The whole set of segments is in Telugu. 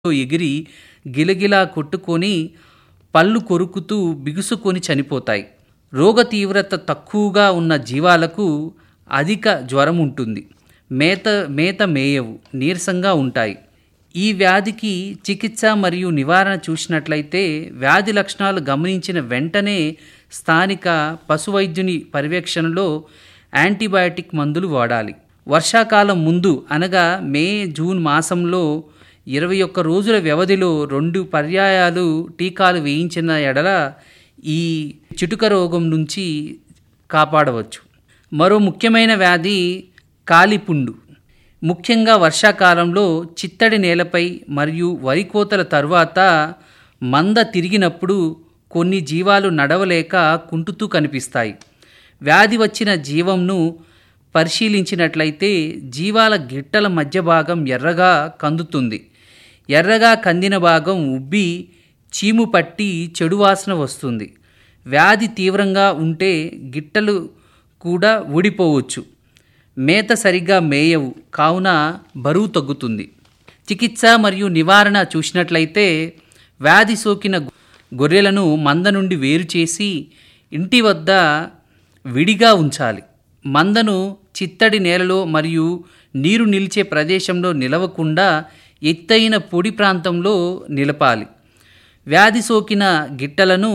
ఎగిరి గిలగిలా కొట్టుకొని పళ్ళు కొరుకుతూ బిగుసుకొని చనిపోతాయి. రోగ తీవ్రత తక్కువగా ఉన్న జీవాలకు అధిక జ్వరం ఉంటుంది. మేత మేయవు, నీరసంగా ఉంటాయి. ఈ వ్యాధికి చికిత్స మరియు నివారణ చూసినట్లయితే వ్యాధి లక్షణాలు గమనించిన వెంటనే స్థానిక పశువైద్యుని పర్యవేక్షణలో యాంటీబయాటిక్ మందులు వాడాలి. వర్షాకాలం ముందు అనగా మే జూన్ మాసంలో 21 రోజుల వ్యవధిలో 2 పర్యాయాలు టీకాలు వేయించిన ఎడల ఈ చిటుక రోగం నుంచి కాపాడవచ్చు. మరో ముఖ్యమైన వ్యాధి కాలిపుండు. ముఖ్యంగా వర్షాకాలంలో చిత్తడి నేలపై మరియు వరి కోతల తరువాత మంద తిరిగినప్పుడు కొన్ని జీవాలు నడవలేక కుంటుతూ కనిపిస్తాయి. వ్యాధి వచ్చిన జీవంను పరిశీలించినట్లయితే జీవాల గిట్టల మధ్య భాగం ఎర్రగా కందుతుంది. ఎర్రగా కందిన భాగం ఉబ్బి చీము పట్టి చెడు వాసన వస్తుంది. వ్యాధి తీవ్రంగా ఉంటే గిట్టలు కూడా ఊడిపోవచ్చు. మేత సరిగ్గా మేయవు, కావున బరువు తగ్గుతుంది. చికిత్స మరియు నివారణ చూసినట్లయితే వ్యాధి సోకిన గొర్రెలను మంద నుండి వేరు చేసి ఇంటి వద్ద విడిగా ఉంచాలి. మందను చిత్తడి నేలలో మరియు నీరు నిలిచే ప్రదేశంలో నిలవకుండా ఎత్తైన పొడి ప్రాంతంలో నిలపాలి. వ్యాధి సోకిన గిట్టలను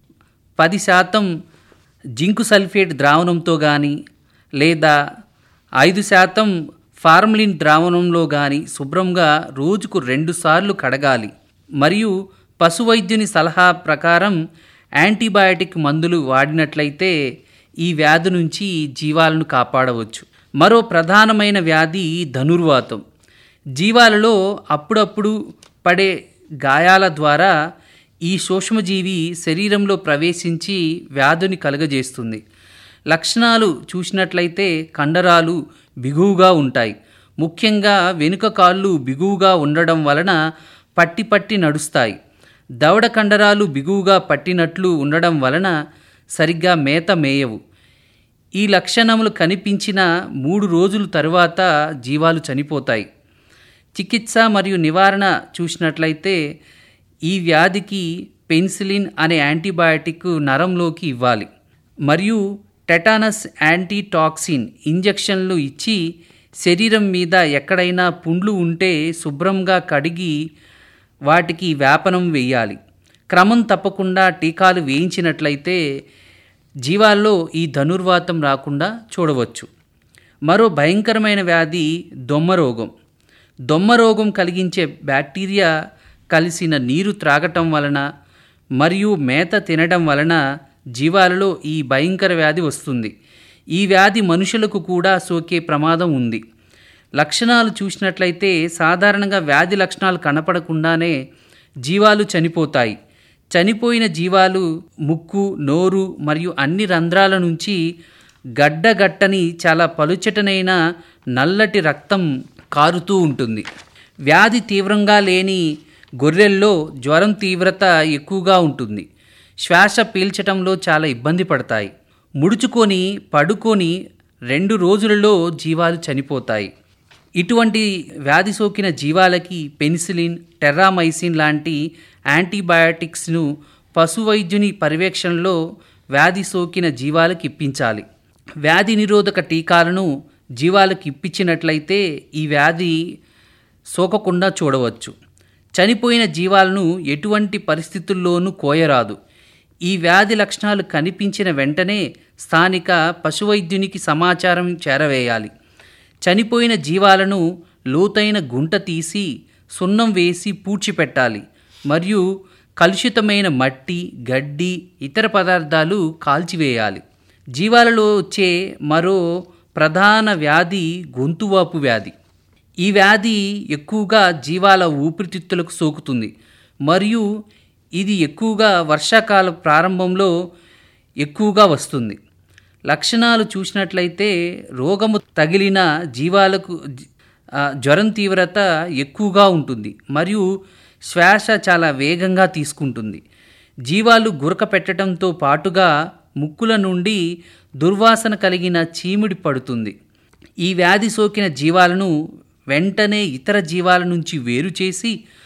10% జింకు సల్ఫేట్ ద్రావణంతో కానీ లేదా 5% ఫార్మలిన్ ద్రావణంలో కానీ శుభ్రంగా రోజుకు 2 సార్లు కడగాలి. మరియు పశువైద్యుని సలహా ప్రకారం యాంటీబయాటిక్ మందులు వాడినట్లయితే ఈ వ్యాధి నుంచి జీవాలను కాపాడవచ్చు. మరో ప్రధానమైన వ్యాధి ధనుర్వాతం. జీవాలలో అప్పుడప్పుడు పడే గాయాల ద్వారా ఈ సూక్ష్మజీవి శరీరంలో ప్రవేశించి వ్యాధిని కలుగజేస్తుంది. లక్షణాలు చూసినట్లయితే కండరాలు బిగువుగా ఉంటాయి. ముఖ్యంగా వెనుక కాళ్ళు బిగువుగా ఉండడం వలన పట్టి నడుస్తాయి. దవడ కండరాలు బిగువుగా పట్టినట్లు ఉండడం వలన సరిగ్గా మేత మేయవు. ఈ లక్షణములు కనిపించిన 3 రోజుల తరువాత జీవాలు చనిపోతాయి. చికిత్స మరియు నివారణ చూసినట్లయితే ఈ వ్యాధికి పెన్సిలిన్ అనే యాంటీబయాటిక్ నరంలోకి ఇవ్వాలి మరియు టెటానస్ యాంటీటాక్సిన్ ఇంజెక్షన్లు ఇచ్చి శరీరం మీద ఎక్కడైనా పుండ్లు ఉంటే శుభ్రంగా కడిగి వాటికి వ్యాపనం వేయాలి. క్రమం తప్పకుండా టీకాలు వేయించినట్లయితే జీవాల్లో ఈ ధనుర్వాతం రాకుండా చూడవచ్చు. మరో భయంకరమైన వ్యాధి దొమ్మరోగం. దొమ్మరోగం కలిగించే బ్యాక్టీరియా కలిసిన నీరు త్రాగటం వలన మరియు మేత తినడం వలన జీవాలలో ఈ భయంకర వ్యాధి వస్తుంది. ఈ వ్యాధి మనుషులకు కూడా సోకే ప్రమాదం ఉంది. లక్షణాలు చూసినట్లయితే సాధారణంగా వ్యాధి లక్షణాలు కనపడకుండానే జీవాలు చనిపోతాయి. చనిపోయిన జీవాలు ముక్కు, నోరు మరియు అన్ని రంధ్రాల నుంచి గడ్డగట్టని చాలా పలుచటనైన నల్లటి రక్తం కారుతూ ఉంటుంది. వ్యాధి తీవ్రంగా లేని గొర్రెల్లో జ్వరం తీవ్రత ఎక్కువగా ఉంటుంది. శ్వాస పీల్చటంలో చాలా ఇబ్బంది పడతాయి. ముడుచుకొని పడుకొని 2 రోజులలో జీవాలు చనిపోతాయి. ఇటువంటి వ్యాధి సోకిన జీవాలకి పెన్సిలిన్, టెర్రామైసిన్ లాంటి యాంటీబయాటిక్స్ను పశువైద్యుని పర్యవేక్షణలో వ్యాధి సోకిన జీవాలకు ఇప్పించాలి. వ్యాధి నిరోధక టీకాలను జీవాలకు ఇప్పించినట్లయితే ఈ వ్యాధి సోకకుండా చూడవచ్చు. చనిపోయిన జీవాలను ఎటువంటి పరిస్థితుల్లోనూ కోయరాదు. ఈ వ్యాధి లక్షణాలు కనిపించిన వెంటనే స్థానిక పశువైద్యునికి సమాచారం చేరవేయాలి. చనిపోయిన జీవాలను లోతైన గుంట తీసి సున్నం వేసి పూడ్చిపెట్టాలి మరియు కలుషితమైన మట్టి, గడ్డి, ఇతర పదార్థాలు కాల్చివేయాలి. జీవాలలో వచ్చే మరో ప్రధాన వ్యాధి గొంతువాపు వ్యాధి. ఈ వ్యాధి ఎక్కువగా జీవాల ఊపిరితిత్తులకు సోకుతుంది మరియు ఇది ఎక్కువగా వర్షాకాల ప్రారంభంలో ఎక్కువగా వస్తుంది. లక్షణాలు చూసినట్లయితే రోగము తగిలిన జీవాలకు జ్వరం తీవ్రత ఎక్కువగా ఉంటుంది మరియు శ్వాస చాలా వేగంగా తీసుకుంటుంది. జీవాలు గురక పెట్టడంతో పాటుగా ముక్కుల నుండి దుర్వాసన కలిగిన చీమిడి పడుతుంది. ఈ వ్యాధి సోకిన జీవాలను వెంటనే ఇతర జీవాల నుంచి వేరు చేసి